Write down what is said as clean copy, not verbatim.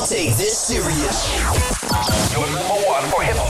take this serious. Your number one for hip hop.